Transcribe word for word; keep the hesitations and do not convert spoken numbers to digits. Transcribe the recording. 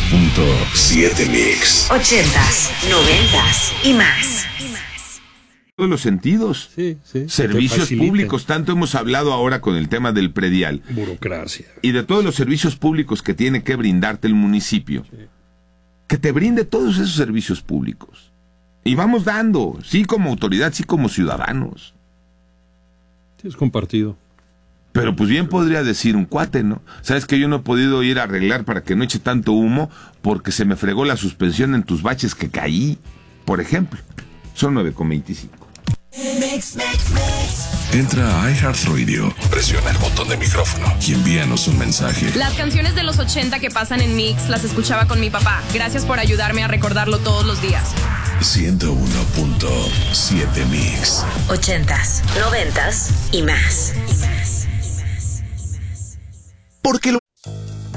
punto siete Mix. Ochentas, noventas y más. Todos los sentidos. Sí, sí. Servicios públicos, tanto hemos hablado ahora con el tema del predial. Burocracia. Y de todos los servicios públicos que tiene que brindarte el municipio. Sí. Que te brinde todos esos servicios públicos. Y vamos dando, sí como autoridad, sí como ciudadanos. Sí, es compartido. Pero pues bien podría decir un cuate, ¿no? Sabes que yo no he podido ir a arreglar para que no eche tanto humo porque se me fregó la suspensión en tus baches que caí, por ejemplo. Son nueve con veinticinco. Entra a iHeartRadio, presiona el botón de micrófono y envíanos un mensaje. Las canciones de los ochenta que pasan en Mix las escuchaba con mi papá. Gracias por ayudarme a recordarlo todos los días. ciento uno punto siete Mix. Ochentas, noventas y más. Porque lo